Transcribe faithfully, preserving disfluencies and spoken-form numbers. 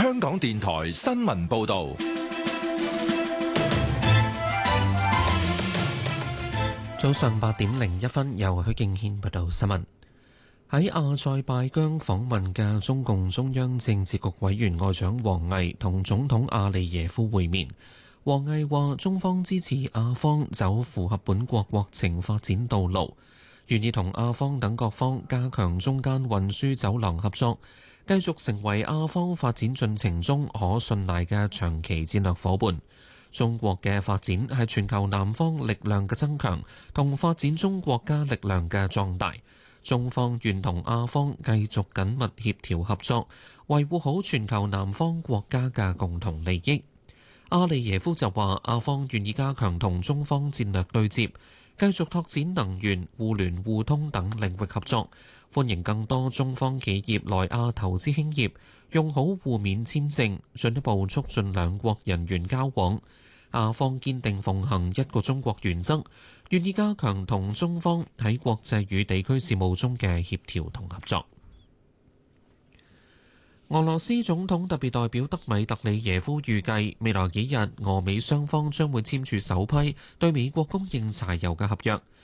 香港電台新聞報道。 早上八點零一分，由許敬軒報道新聞。喺阿塞拜疆訪問嘅中共中央政治局委員外長王毅同總統阿利耶夫會面。王毅話：中方支持阿方走符合本國國情發展道路，願意同阿方等各方加強中間運輸走廊合作，繼續成為阿方發展進程中可信賴嘅長期戰略夥伴。中國嘅發展係全球南方力量嘅增強同發展中國家力量嘅壯大。中方願同阿方繼續緊密協調合作，維護好全球南方國家嘅共同利益。阿利耶夫就話：阿方願意加強同中方戰略對接，繼續拓展能源、互聯互通等領域合作，歡迎更多中方企業來亞投資興業，用好互免簽證，進一步促進兩國人員交往。阿方堅定奉行一個中國原則，願意加強同中方喺國際與地區事務中嘅協調同合作。俄羅斯總統特別代表德米特里耶夫預計未來幾日俄美雙方將會簽署首批對美國供應柴油嘅合約。